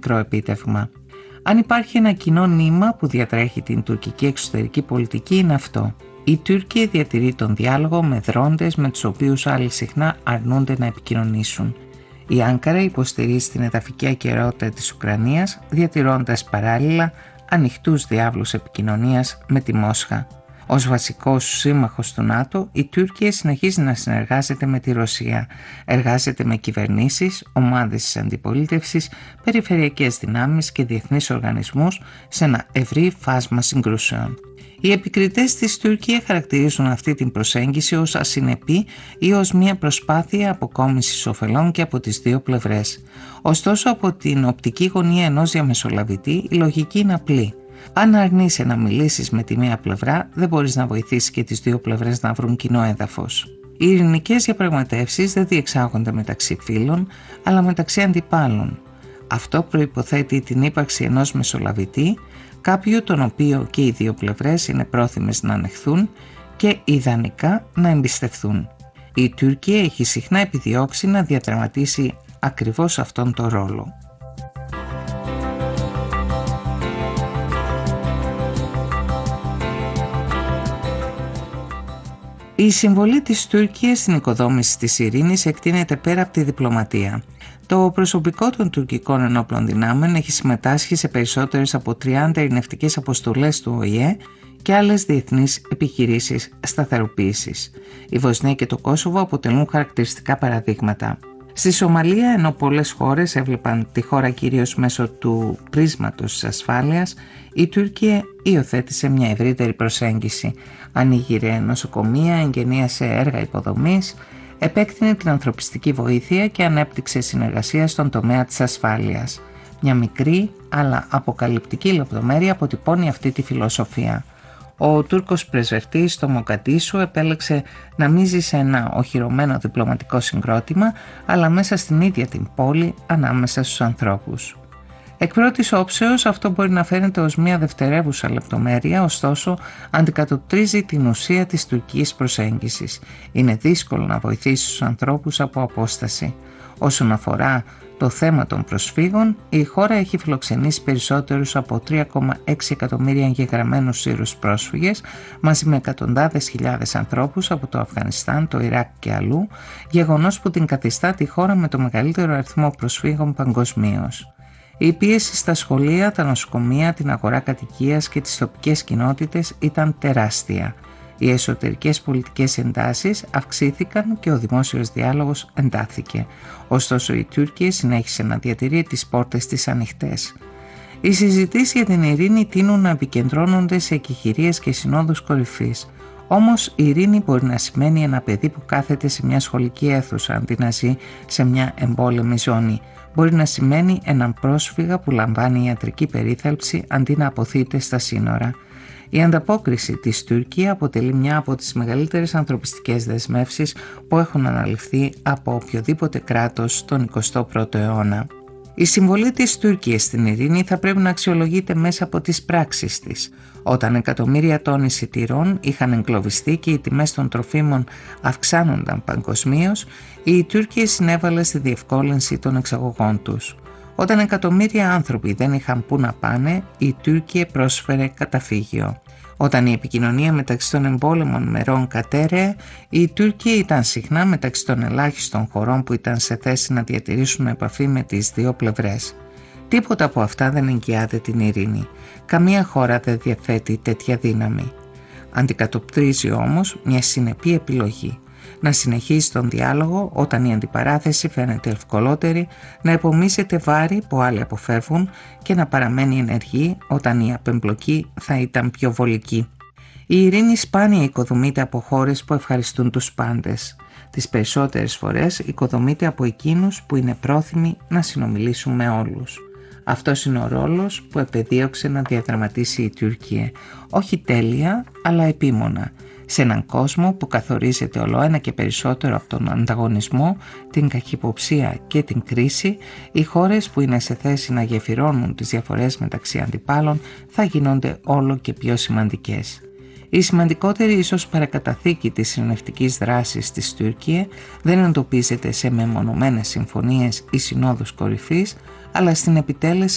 μικρό επίτευγμα. Αν υπάρχει ένα κοινό νήμα που διατρέχει την τουρκική εξωτερική πολιτική, είναι αυτό. Η Τουρκία διατηρεί τον διάλογο με δρόντες με τους οποίους άλλοι συχνά αρνούνται να επικοινωνήσουν. Η Άνκαρα υποστηρίζει την εδαφική ακεραιότητα της Ουκρανίας, διατηρώντας παράλληλα ανοιχτούς διάβλους επικοινωνίας με τη Μόσχα. Ως βασικός σύμμαχος του ΝΑΤΟ, η Τουρκία συνεχίζει να συνεργάζεται με τη Ρωσία. Εργάζεται με κυβερνήσεις, ομάδες της αντιπολίτευσης, περιφερειακές δυνάμεις και διεθνείς οργανισμούς σε ένα ευρύ φάσμα συγκρούσεων. Οι επικριτές της Τουρκία χαρακτηρίζουν αυτή την προσέγγιση ως ασυνεπή ή ως μια προσπάθεια αποκόμισης ωφελών και από τις δύο πλευρές. Ωστόσο, από την οπτική γωνία ενός διαμεσολαβητή, η λογική είναι απλή. Αν αρνείσαι να μιλήσεις με τη μία πλευρά, δεν μπορείς να βοηθήσεις και τις δύο πλευρές να βρουν κοινό έδαφος. Οι ειρηνικές διαπραγματεύσεις δεν διεξάγονται μεταξύ φίλων, αλλά μεταξύ αντιπάλων. Αυτό προϋποθέτει την ύπαρξη ενός μεσολαβητή, κάποιου τον οποίο και οι δύο πλευρές είναι πρόθυμες να ανεχθούν και ιδανικά να εμπιστευθούν. Η Τουρκία έχει συχνά επιδιώξει να διαδραματίσει ακριβώς αυτόν τον ρόλο. Η συμβολή της Τουρκίας στην οικοδόμηση της ειρήνης εκτείνεται πέρα από τη διπλωματία. Το προσωπικό των τουρκικών ενόπλων δυνάμεων έχει συμμετάσχει σε περισσότερες από 30 ειρηνευτικές αποστολές του ΟΗΕ και άλλες διεθνείς επιχειρήσεις σταθεροποίησης. Η Βοσνία και το Κόσοβο αποτελούν χαρακτηριστικά παραδείγματα. Στη Σομαλία, ενώ πολλές χώρες έβλεπαν τη χώρα κυρίως μέσω του πρίσματος της ασφάλειας, η Τουρκία υιοθέτησε μια ευρύτερη προσέγγιση. Ανοίγειρε νοσοκομεία, εγγενίασε έργα υποδομής, επέκτηνε την ανθρωπιστική βοήθεια και ανέπτυξε συνεργασία στον τομέα της ασφάλειας. Μια μικρή αλλά αποκαλυπτική λεπτομέρεια αποτυπώνει αυτή τη φιλοσοφία. Ο Τούρκος πρεσβευτής στο Μογκαντίσου επέλεξε να μην ζει σε ένα οχυρωμένο διπλωματικό συγκρότημα, αλλά μέσα στην ίδια την πόλη, ανάμεσα στους ανθρώπους. Εκ πρώτης όψεως αυτό μπορεί να φαίνεται ως μια δευτερεύουσα λεπτομέρεια, ωστόσο αντικατοπτρίζει την ουσία της τουρκικής προσέγγισης. Είναι δύσκολο να βοηθήσει τους ανθρώπους από απόσταση. Όσον αφορά το θέμα των προσφύγων, η χώρα έχει φιλοξενήσει περισσότερους από 3,6 εκατομμύρια εγγεγραμμένους Σύρους πρόσφυγες, μαζί με εκατοντάδες χιλιάδες ανθρώπους από το Αφγανιστάν, το Ιράκ και αλλού, γεγονός που την καθιστά τη χώρα με το μεγαλύτερο αριθμό προσφύγων παγκοσμίως. Η πίεση στα σχολεία, τα νοσοκομεία, την αγορά κατοικίας και τις τοπικές κοινότητες ήταν τεράστια. Οι εσωτερικές πολιτικές εντάσεις αυξήθηκαν και ο δημόσιος διάλογος εντάθηκε. Ωστόσο η Τουρκία συνέχισε να διατηρεί τις πόρτες της ανοιχτές. Οι συζητήσεις για την ειρήνη τείνουν να επικεντρώνονται σε εκεχηρίες και συνόδους κορυφής. Όμως η ειρήνη μπορεί να σημαίνει ένα παιδί που κάθεται σε μια σχολική αίθουσα αντί να ζει σε μια εμπόλεμη ζώνη. Μπορεί να σημαίνει έναν πρόσφυγα που λαμβάνει ιατρική περίθαλψη αντί να αποθείται στα σύνορα. Η ανταπόκριση της Τουρκία αποτελεί μια από τις μεγαλύτερες ανθρωπιστικές δεσμεύσεις που έχουν αναλυφθεί από οποιοδήποτε κράτος στον 21ο αιώνα. Η συμβολή της Τουρκίας στην ειρήνη θα πρέπει να αξιολογείται μέσα από τις πράξεις της. Όταν εκατομμύρια τόνοι εισιτηρών είχαν εγκλωβιστεί και οι τιμές των τροφίμων αυξάνονταν παγκοσμίως, η Τουρκία συνέβαλε στη διευκόλυνση των εξαγωγών τους. Όταν εκατομμύρια άνθρωποι δεν είχαν πού να πάνε, η Τουρκία πρόσφερε καταφύγιο. Όταν η επικοινωνία μεταξύ των εμπόλεμων μερών κατέρεε, η Τουρκία ήταν συχνά μεταξύ των ελάχιστων χωρών που ήταν σε θέση να διατηρήσουν επαφή με τις δύο πλευρές. Τίποτα από αυτά δεν εγγυάται την ειρήνη. Καμία χώρα δεν διαθέτει τέτοια δύναμη. Αντικατοπτρίζει όμως μια συνεπή επιλογή. Να συνεχίσει τον διάλογο όταν η αντιπαράθεση φαίνεται ευκολότερη, να επομίζεται βάρη που άλλοι αποφεύγουν και να παραμένει ενεργή όταν η απεμπλοκή θα ήταν πιο βολική. Η ειρήνη σπάνια οικοδομείται από χώρες που ευχαριστούν τους πάντες. Τις περισσότερες φορές οικοδομείται από εκείνους που είναι πρόθυμοι να συνομιλήσουν με όλους. Αυτός είναι ο ρόλος που επεδίωξε να διαδραματίσει η Τουρκία. Όχι τέλεια, αλλά επίμονα. Σε έναν κόσμο που καθορίζεται ολοένα και περισσότερο από τον ανταγωνισμό, την καχυποψία και την κρίση, οι χώρες που είναι σε θέση να γεφυρώνουν τις διαφορές μεταξύ αντιπάλων θα γίνονται όλο και πιο σημαντικές. Η σημαντικότερη ίσως παρακαταθήκη της ειρηνευτικής δράσης της Τουρκία δεν εντοπίζεται σε μεμονωμένες συμφωνίες ή συνόδους κορυφής, αλλά στην επιτέλεση